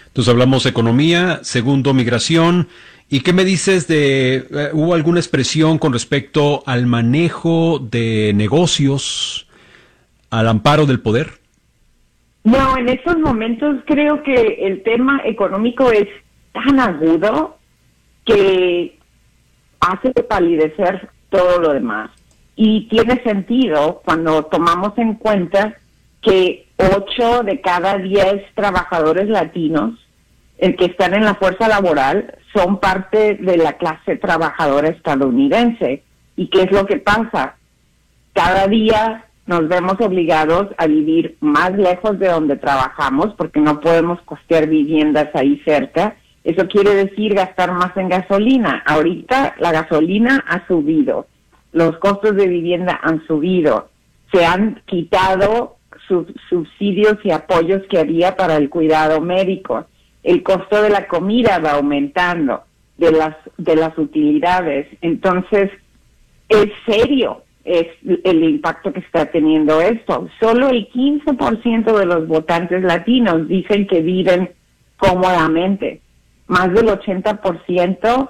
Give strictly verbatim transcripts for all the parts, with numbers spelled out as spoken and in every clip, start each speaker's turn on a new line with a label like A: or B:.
A: Entonces hablamos economía, segundo migración. ¿Y qué me dices de, eh, hubo alguna expresión con respecto al manejo de negocios, al amparo del poder?
B: No, en estos momentos creo que el tema económico es tan agudo que hace palidecer todo lo demás. Y tiene sentido cuando tomamos en cuenta que ocho de cada diez trabajadores latinos el que están en la fuerza laboral son parte de la clase trabajadora estadounidense. ¿Y qué es lo que pasa? Cada día nos vemos obligados a vivir más lejos de donde trabajamos porque no podemos costear viviendas ahí cerca. Eso quiere decir gastar más en gasolina. Ahorita la gasolina ha subido, los costos de vivienda han subido, se han quitado sub- subsidios y apoyos que había para el cuidado médico. El costo de la comida va aumentando, de las de las utilidades. Entonces, es serio es el impacto que está teniendo esto. Solo el quince por ciento de los votantes latinos dicen que viven cómodamente. Más del ochenta por ciento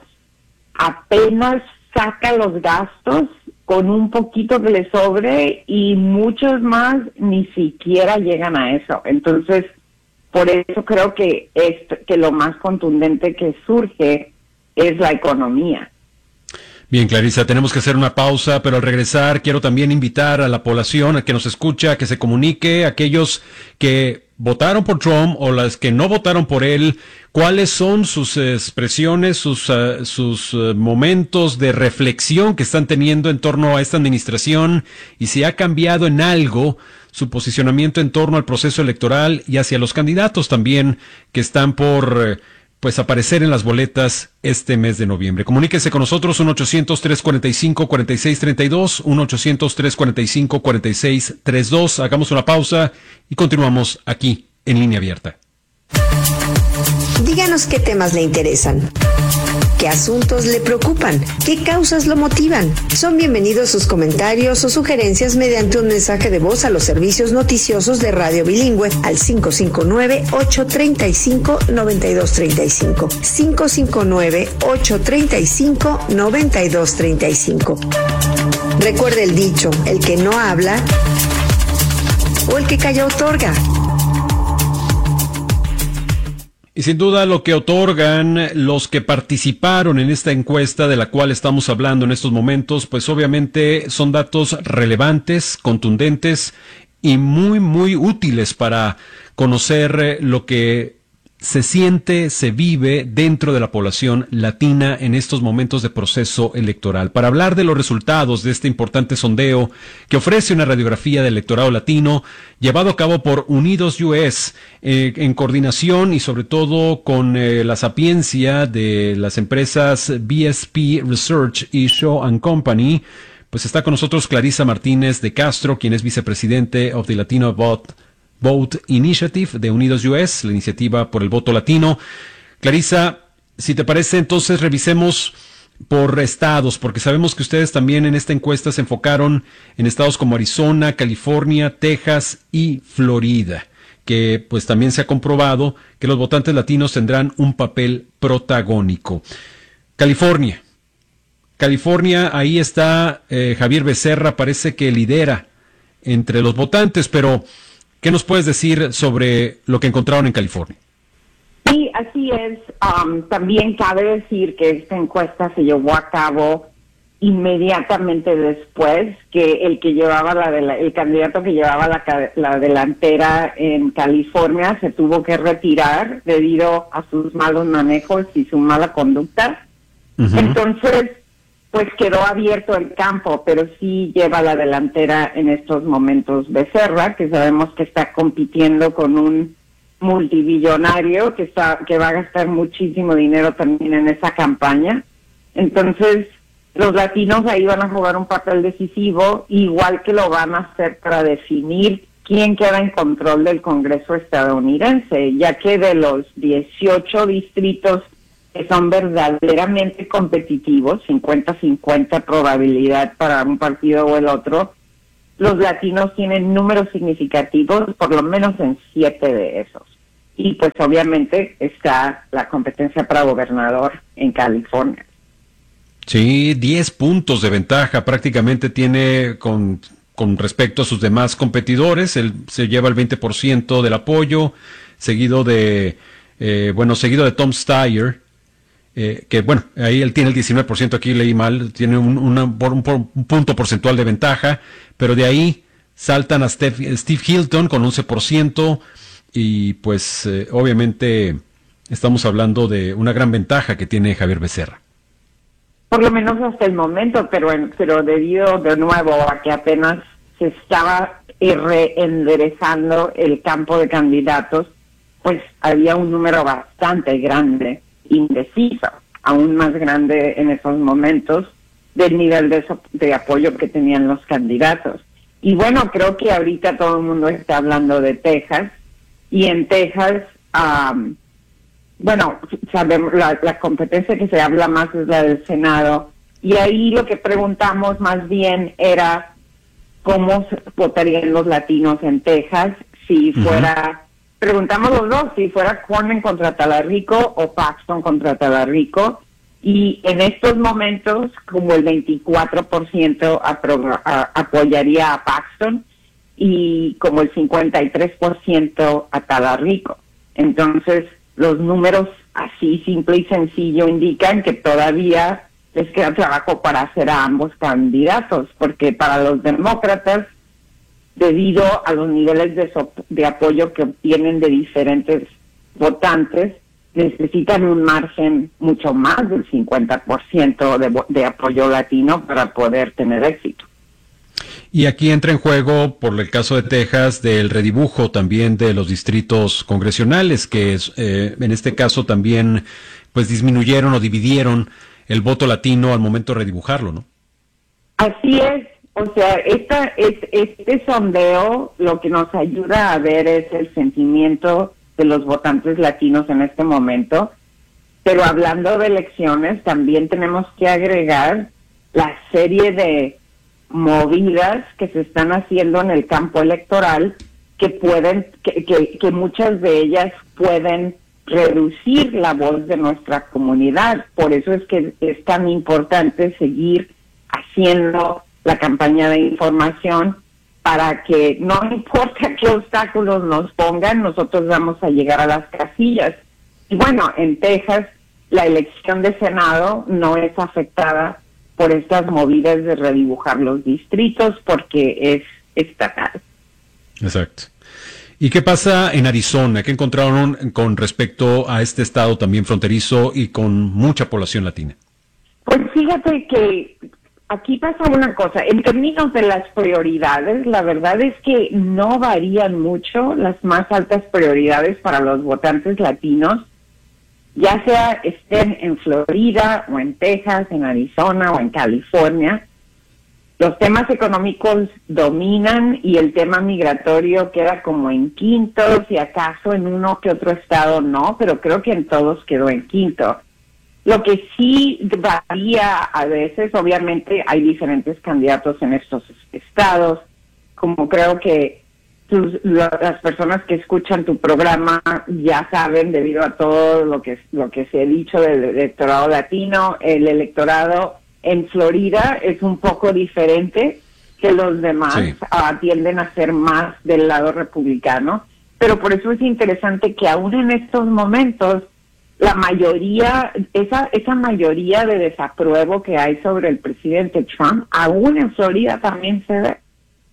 B: apenas saca los gastos con un poquito que le sobre y muchos más ni siquiera llegan a eso. Entonces, por eso creo que, es, que lo más contundente que surge es la economía.
A: Bien, Clarisa, tenemos que hacer una pausa, pero al regresar quiero también invitar a la población a que nos escucha, a que se comunique, a aquellos que votaron por Trump o las que no votaron por él, cuáles son sus expresiones, sus, uh, sus uh, momentos de reflexión que están teniendo en torno a esta administración y si ha cambiado en algo su posicionamiento en torno al proceso electoral y hacia los candidatos también que están por uh, pues aparecer en las boletas este mes de noviembre. Comuníquese con nosotros, uno ochocientos, tres cuarenta y cinco, cuarenta y seis treinta y dos, uno ochocientos, tres cuarenta y cinco, cuarenta y seis treinta y dos. Hagamos una pausa y continuamos aquí en Línea Abierta.
C: Díganos qué temas le interesan, qué asuntos le preocupan, qué causas lo motivan. Son bienvenidos sus comentarios o sugerencias mediante un mensaje de voz a los servicios noticiosos de Radio Bilingüe al cinco cinco nueve, ocho tres cinco, nueve dos tres cinco. cinco cinco nueve, ocho tres cinco, nueve dos tres cinco. Recuerde el dicho, el que no habla o el que calla otorga.
A: Y sin duda lo que otorgan los que participaron en esta encuesta de la cual estamos hablando en estos momentos, pues obviamente son datos relevantes, contundentes y muy, muy útiles para conocer lo que se siente, se vive dentro de la población latina en estos momentos de proceso electoral. Para hablar de los resultados de este importante sondeo que ofrece una radiografía del electorado latino llevado a cabo por Unidos U S eh, en coordinación y sobre todo con eh, la sapiencia de las empresas B S P Research y Shaw and Company, pues está con nosotros Clarisa Martínez de Castro, quien es vicepresidente of the Latino Vote Vote Initiative de Unidos U S, la iniciativa por el voto latino. Clarisa, si te parece, entonces revisemos por estados, porque sabemos que ustedes también en esta encuesta se enfocaron en estados como Arizona, California, Texas y Florida, que pues también se ha comprobado que los votantes latinos tendrán un papel protagónico. California. California, ahí está eh, Javier Becerra, parece que lidera entre los votantes, pero ¿qué nos puedes decir sobre lo que encontraron en California?
B: Sí, así es. Um, también cabe decir que esta encuesta se llevó a cabo inmediatamente después que el que llevaba la, de la el candidato que llevaba la, la delantera en California se tuvo que retirar debido a sus malos manejos y su mala conducta. Uh-huh. Entonces, pues quedó abierto el campo, pero sí lleva la delantera en estos momentos Becerra, que sabemos que está compitiendo con un multibillonario que está que va a gastar muchísimo dinero también en esa campaña. Entonces, los latinos ahí van a jugar un papel decisivo, igual que lo van a hacer para definir quién queda en control del Congreso estadounidense, ya que de los dieciocho distritos que son verdaderamente competitivos, cincuenta cincuenta probabilidad para un partido o el otro, los latinos tienen números significativos, por lo menos en siete de esos. y pues obviamente está la competencia para gobernador en California.
A: Sí, diez puntos de ventaja prácticamente tiene con, con respecto a sus demás competidores. Él se lleva el veinte por ciento del apoyo, seguido de, eh, bueno, seguido de Tom Steyer, eh, que bueno, ahí él tiene el diecinueve por ciento, aquí leí mal, tiene un, una, un, un punto porcentual de ventaja, pero de ahí saltan a Steve, Steve Hilton con once por ciento y pues eh, obviamente estamos hablando de una gran ventaja que tiene Javier Becerra.
B: Por lo menos hasta el momento, pero, pero debido de nuevo a que apenas se estaba reenderezando el campo de candidatos, pues había un número bastante grande, indeciso, aún más grande en esos momentos, del nivel de, de apoyo que tenían los candidatos. Y bueno, creo que ahorita todo el mundo está hablando de Texas, y en Texas, um, bueno, sabemos, la, la competencia que se habla más es la del Senado, y ahí lo que preguntamos más bien era cómo votarían los latinos en Texas si fuera, uh-huh. preguntamos los dos, si fuera Cornyn contra Talarico o Paxton contra Talarico, y en estos momentos como el veinticuatro por ciento apro- a, apoyaría a Paxton y como el cincuenta y tres por ciento a Talarico. Entonces, los números así simple y sencillo indican que todavía les queda trabajo para hacer a ambos candidatos, porque para los demócratas, debido a los niveles de, so- de apoyo que obtienen de diferentes votantes, necesitan un margen mucho más del cincuenta por ciento de, de apoyo latino para poder tener éxito.
A: Y aquí entra en juego, por el caso de Texas, del redibujo también de los distritos congresionales, que es, eh, en este caso también pues disminuyeron o dividieron el voto latino al momento de redibujarlo, ¿no?
B: Así es. O sea, esta, es, este sondeo lo que nos ayuda a ver es el sentimiento de los votantes latinos en este momento. Pero hablando de elecciones, también tenemos que agregar la serie de movidas que se están haciendo en el campo electoral que pueden, que, que, que muchas de ellas pueden reducir la voz de nuestra comunidad. Por eso es que es tan importante seguir haciendo la campaña de información para que no importa qué obstáculos nos pongan, nosotros vamos a llegar a las casillas. Y bueno, en Texas la elección de Senado no es afectada por estas movidas de redibujar los distritos porque es estatal.
A: Exacto. ¿Y qué pasa en Arizona? ¿Qué encontraron con respecto a este estado también fronterizo y con mucha población latina?
B: Pues fíjate que aquí pasa una cosa. En términos de las prioridades, la verdad es que no varían mucho las más altas prioridades para los votantes latinos, ya sea estén en Florida o en Texas, en Arizona o en California. Los temas económicos dominan y el tema migratorio queda como en quinto, si acaso en uno que otro estado no, pero creo que en todos quedó en quinto. Lo que sí varía a veces, obviamente hay diferentes candidatos en estos estados, como creo que tus, las personas que escuchan tu programa ya saben, debido a todo lo que lo que se ha dicho del electorado latino, el electorado en Florida es un poco diferente que los demás, sí. uh, tienden a ser más del lado republicano, pero por eso es interesante que aún en estos momentos la mayoría, esa esa mayoría de desapruebo que hay sobre el presidente Trump, aún en Florida también se ve.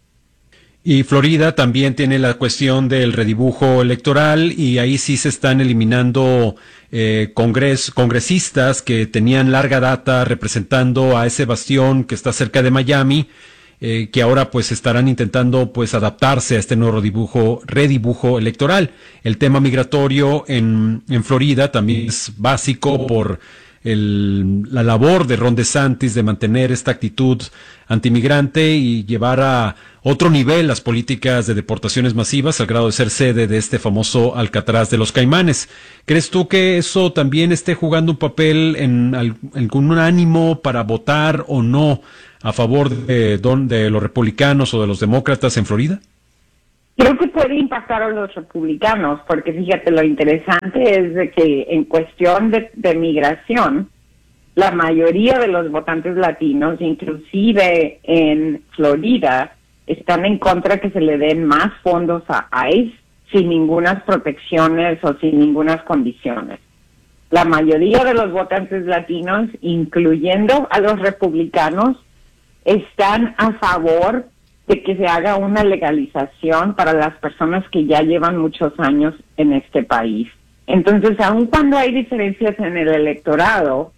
A: Y Florida también tiene la cuestión del redibujo electoral y ahí sí se están eliminando eh, congres, congresistas que tenían larga data representando a ese bastión que está cerca de Miami, eh, que ahora pues estarán intentando pues adaptarse a este nuevo redibujo, redibujo electoral. El tema migratorio en, en Florida también es básico por el, la labor de Ron DeSantis de mantener esta actitud antimigrante y llevar a otro nivel las políticas de deportaciones masivas al grado de ser sede de este famoso Alcatraz de los Caimanes. ¿Crees tú que eso también esté jugando un papel en algún ánimo para votar o no a favor de, de los republicanos o de los demócratas en Florida?
B: Creo que puede impactar a los republicanos, porque fíjate, lo interesante es de que en cuestión de, de migración, la mayoría de los votantes latinos, inclusive en Florida, están en contra que se le den más fondos a ICE sin ninguna protecciones o sin ninguna condiciones. La mayoría de los votantes latinos, incluyendo a los republicanos, están a favor de que se haga una legalización para las personas que ya llevan muchos años en este país. Entonces, aun cuando hay diferencias en el electorado,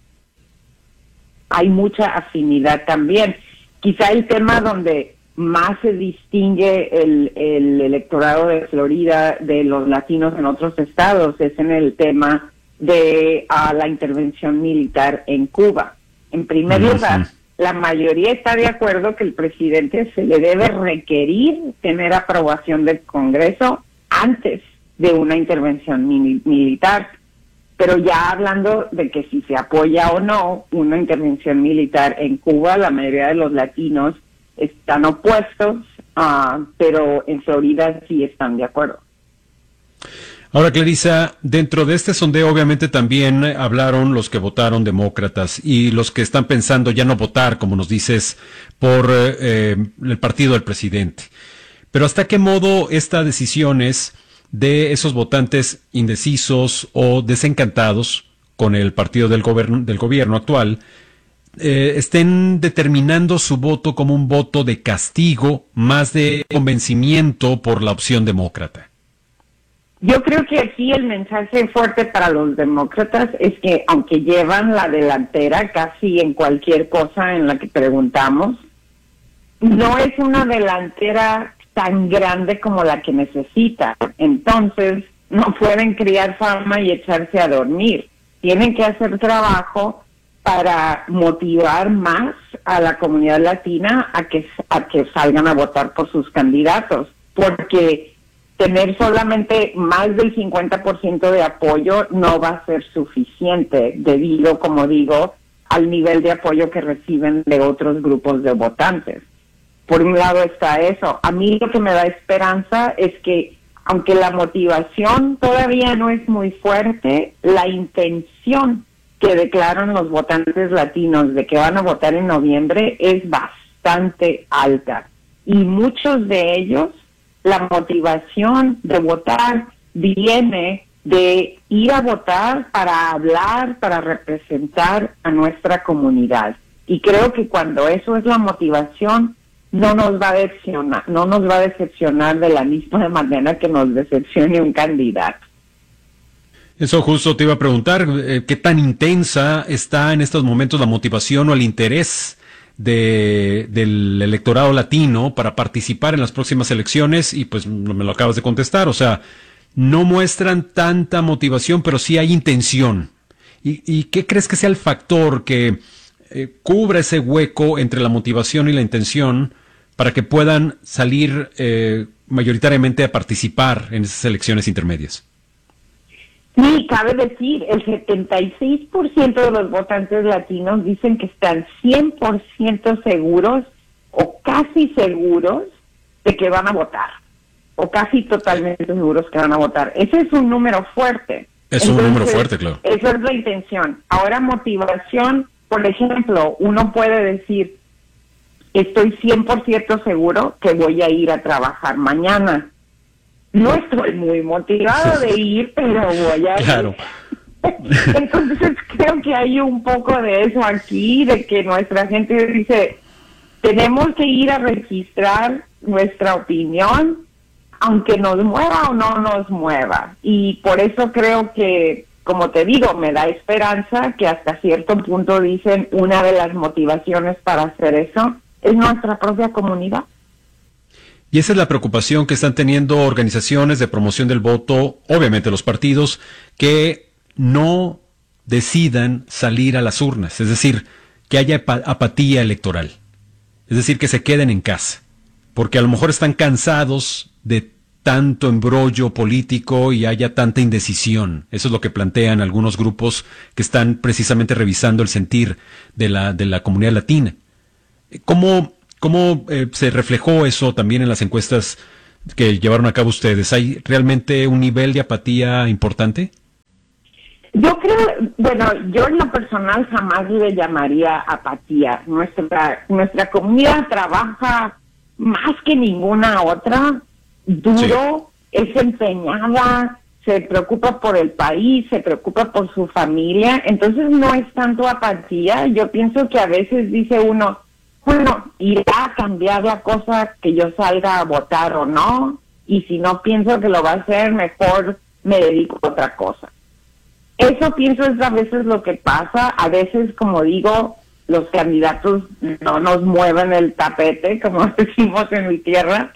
B: hay mucha afinidad también. Quizá el tema donde más se distingue el, el electorado de Florida de los latinos en otros estados es en el tema de uh, la intervención militar en Cuba. En primer uh-huh. lugar, la mayoría está de acuerdo que el presidente se le debe requerir tener aprobación del Congreso antes de una intervención mil- militar. Pero ya hablando de que si se apoya o no una intervención militar en Cuba, la mayoría de los latinos están opuestos, uh, pero en Florida sí están de acuerdo.
A: Ahora, Clarisa, dentro de este sondeo obviamente también hablaron los que votaron demócratas y los que están pensando ya no votar, como nos dices, por eh, el partido del presidente. Pero ¿hasta qué modo estas decisiones de esos votantes indecisos o desencantados con el partido del gobierno, del gobierno actual eh, estén determinando su voto como un voto de castigo más de convencimiento por la opción demócrata?
B: Yo creo que aquí el mensaje fuerte para los demócratas es que aunque llevan la delantera casi en cualquier cosa en la que preguntamos, no es una delantera tan grande como la que necesitan. Entonces, no pueden criar fama y echarse a dormir. Tienen que hacer trabajo para motivar más a la comunidad latina a que, a que salgan a votar por sus candidatos, porque tener solamente más del cincuenta por ciento de apoyo no va a ser suficiente debido, como digo, al nivel de apoyo que reciben de otros grupos de votantes. Por un lado está eso. A mí lo que me da esperanza es que, aunque la motivación todavía no es muy fuerte, la intención que declaran los votantes latinos de que van a votar en noviembre es bastante alta. Y muchos de ellos, la motivación de votar viene de ir a votar para hablar, para representar a nuestra comunidad. Y creo que cuando eso es la motivación, no nos va a decepcionar, no nos va a decepcionar de la misma manera que nos decepcione un candidato.
A: Eso justo te iba a preguntar, eh, ¿qué tan intensa está en estos momentos la motivación o el interés de del electorado latino para participar en las próximas elecciones? Y pues me lo acabas de contestar, o sea, no muestran tanta motivación, pero sí hay intención. ¿Y, y qué crees que sea el factor que eh, cubra ese hueco entre la motivación y la intención para que puedan salir eh, mayoritariamente a participar en esas elecciones intermedias?
B: Sí, cabe decir, el setenta y seis por ciento de los votantes latinos dicen que están cien por ciento seguros o casi seguros de que van a votar, o casi totalmente seguros que van a votar. Ese es un número fuerte.
A: Es un Entonces, número fuerte, claro.
B: Esa es la intención. Ahora, motivación, por ejemplo, uno puede decir, estoy cien por ciento seguro que voy a ir a trabajar mañana. No estoy muy motivado de ir, pero voy a ir.
A: Claro.
B: Entonces creo que hay un poco de eso aquí, de que nuestra gente dice, tenemos que ir a registrar nuestra opinión, aunque nos mueva o no nos mueva. Y por eso creo que, como te digo, me da esperanza que hasta cierto punto dicen una de las motivaciones para hacer eso es nuestra propia comunidad.
A: Y esa es la preocupación que están teniendo organizaciones de promoción del voto, obviamente los partidos, que no decidan salir a las urnas, es decir, que haya apatía electoral, es decir, que se queden en casa, porque a lo mejor están cansados de tanto embrollo político y haya tanta indecisión. Eso es lo que plantean algunos grupos que están precisamente revisando el sentir de la, de la comunidad latina. ¿Cómo... ¿Cómo eh, se reflejó eso también en las encuestas que llevaron a cabo ustedes? ¿Hay realmente un nivel de apatía importante?
B: Yo creo, bueno, yo en lo personal jamás le llamaría apatía. Nuestra, nuestra comunidad trabaja más que ninguna otra, duro, sí. Es empeñada, se preocupa por el país, se preocupa por su familia, entonces no es tanto apatía. Yo pienso que a veces dice uno, bueno, irá a cambiar la cosa que yo salga a votar o no, y si no pienso que lo va a hacer, mejor me dedico a otra cosa. Eso pienso es a veces lo que pasa. A veces, como digo, los candidatos no nos mueven el tapete, como decimos en mi tierra,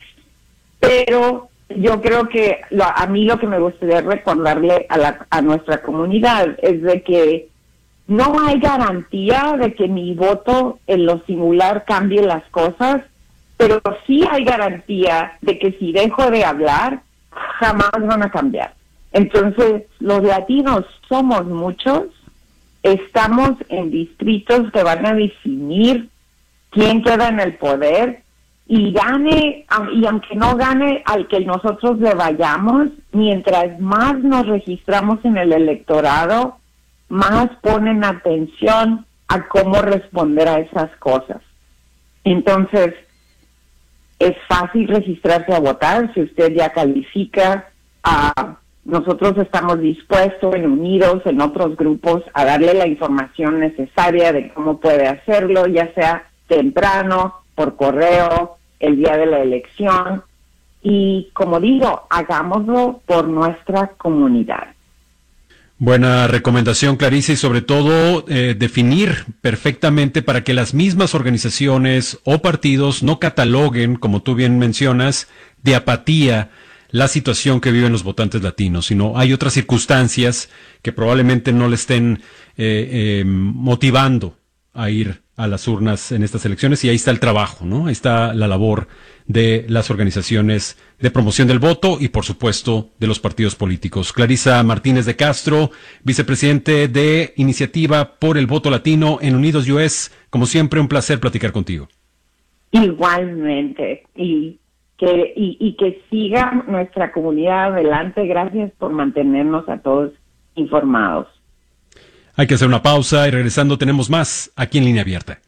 B: pero yo creo que lo, a mí lo que me gustaría recordarle a, la, a nuestra comunidad es de que no hay garantía de que mi voto en lo singular cambie las cosas, pero sí hay garantía de que si dejo de hablar, jamás van a cambiar. Entonces, los latinos somos muchos, estamos en distritos que van a definir quién queda en el poder, y gane, y aunque no gane al que nosotros le vayamos, mientras más nos registramos en el electorado, más ponen atención a cómo responder a esas cosas. Entonces, es fácil registrarse a votar si usted ya califica. A nosotros estamos dispuestos, en unidos, en otros grupos, a darle la información necesaria de cómo puede hacerlo, ya sea temprano, por correo, el día de la elección. Y como digo, hagámoslo por nuestra comunidad.
A: Buena recomendación, Clarice, y sobre todo eh, definir perfectamente para que las mismas organizaciones o partidos no cataloguen, como tú bien mencionas, de apatía la situación que viven los votantes latinos, sino hay otras circunstancias que probablemente no le estén eh, eh, motivando a ir a las urnas en estas elecciones, y ahí está el trabajo, ¿no? Ahí está la labor de las organizaciones de promoción del voto y, por supuesto, de los partidos políticos. Clarisa Martínez de Castro, vicepresidente de Iniciativa por el Voto Latino en Unidos U S, como siempre, un placer platicar contigo.
B: Igualmente, y que, y, y que siga nuestra comunidad adelante. Gracias por mantenernos a todos informados.
A: Hay que hacer una pausa y regresando tenemos más aquí en Línea Abierta.